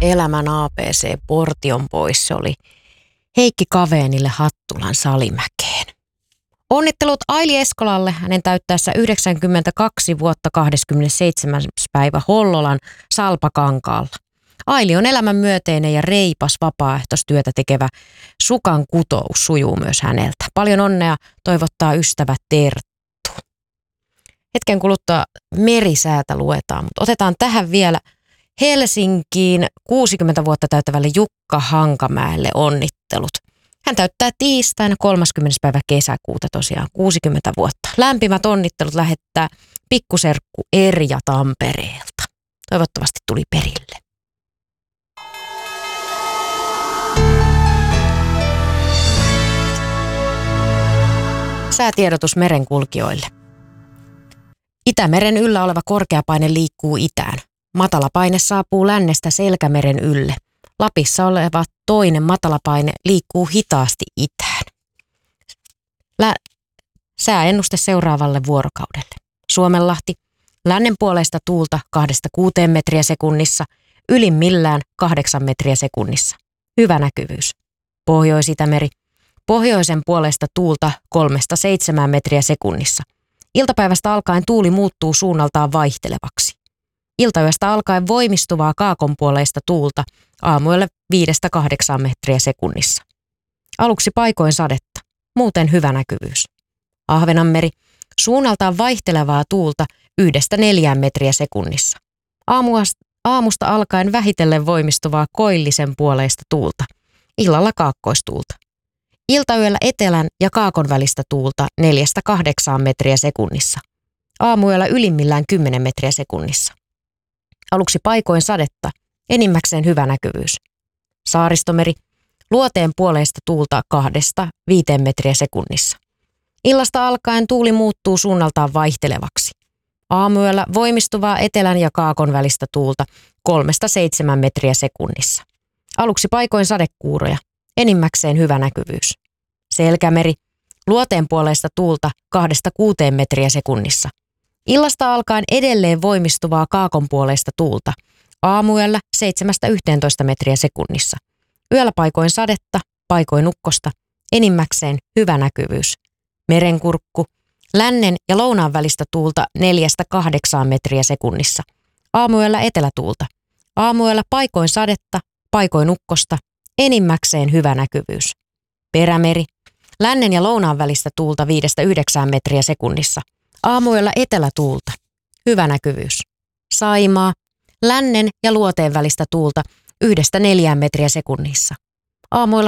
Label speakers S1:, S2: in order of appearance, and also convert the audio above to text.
S1: elämän ABC portion pois. Se oli Heikki Kaveenille Hattulan Salimäkeen. Onnittelut Aili Eskolalle hänen täyttäessä 92 vuotta 27. päivä Hollolan Salpakankaalla. Aili on elämänmyöteinen ja reipas vapaaehtoistyötä tekevä sukan kutous sujuu myös häneltä. Paljon onnea toivottaa ystävä Terttu. Hetken kuluttua merisäätä luetaan, mutta otetaan tähän vielä Helsinkiin 60 vuotta täyttävälle Jukka Hankamäelle onnittelut. Hän täyttää tiistaina 30. päivä kesäkuuta tosiaan 60 vuotta. Lämpimät onnittelut lähettää pikkuserkku Erja Tampereelta. Toivottavasti tuli perille. Säätiedotus merenkulkijoille. Itämeren yllä oleva korkeapaine liikkuu itään. Matalapaine saapuu lännestä Selkämeren ylle. Lapissa oleva toinen matalapaine liikkuu hitaasti itään. Sääennuste seuraavalle vuorokaudelle. Suomenlahti, lännenpuoleista tuulta 2-6 metriä sekunnissa, ylimmillään 8 metriä sekunnissa. Hyvä näkyvyys. Pohjois-Itämeri, pohjoisen puolesta tuulta 3-7 metriä sekunnissa. Iltapäivästä alkaen tuuli muuttuu suunnaltaan vaihtelevaksi. Iltayöstä alkaen voimistuvaa kaakonpuoleista tuulta aamuille 5-8 metriä sekunnissa. Aluksi paikoin sadetta, muuten hyvä näkyvyys. Ahvenanmeri, suunnaltaan vaihtelevaa tuulta 1-4 metriä sekunnissa. Aamusta alkaen vähitellen voimistuvaa koillisen puoleista tuulta, illalla kaakkoistuulta. Iltayöllä etelän ja kaakon välistä tuulta 4-8 metriä sekunnissa. Aamuyöllä ylimmillään 10 metriä sekunnissa. Aluksi paikoin sadetta, enimmäkseen hyvä näkyvyys. Saaristomeri, luoteen puoleista tuulta 2-5 metriä sekunnissa. Illasta alkaen tuuli muuttuu suunnaltaan vaihtelevaksi. Aamuyöllä voimistuvaa etelän ja kaakon välistä tuulta 3-7 metriä sekunnissa. Aluksi paikoin sadekuuroja, enimmäkseen hyvä näkyvyys. Selkämeri, luoteen puoleista tuulta 2-6 metriä sekunnissa. Illasta alkaen edelleen voimistuvaa kaakonpuoleista tuulta. Aamuyöllä 7-11 metriä sekunnissa. Yöllä paikoin sadetta, paikoin ukkosta. Enimmäkseen hyvä näkyvyys. Merenkurkku. Lännen ja lounaan välistä tuulta 4-8 metriä sekunnissa. Aamuyöllä etelätuulta. Aamuyöllä paikoin sadetta, paikoin ukkosta. Enimmäkseen hyvä näkyvyys. Perämeri. Lännen ja lounaan välistä tuulta 5-9 metriä sekunnissa. Aamuyöllä etelätuulta. Hyvä näkyvyys. Saimaa. Lännen ja luoteen välistä tuulta 1-4 metriä sekunnissa. Aamuyöllä